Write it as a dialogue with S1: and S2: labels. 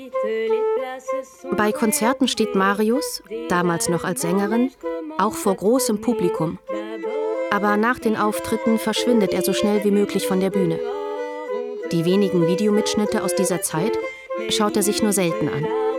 S1: Bei Konzerten steht Marius, damals noch als Sängerin, auch vor großem Publikum. Aber nach den Auftritten verschwindet er so schnell wie möglich von der Bühne. Die wenigen Videomitschnitte aus dieser Zeit schaut er sich nur selten an.